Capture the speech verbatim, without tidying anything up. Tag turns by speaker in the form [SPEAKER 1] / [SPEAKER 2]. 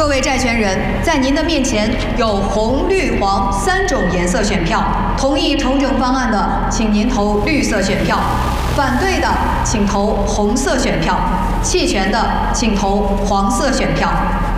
[SPEAKER 1] 位债权人，在您的面前有红、绿、黄三种颜色选票，同意重整方案的，请您投绿色选票；反对的，请投红色选票；弃权的，请投黄色选票。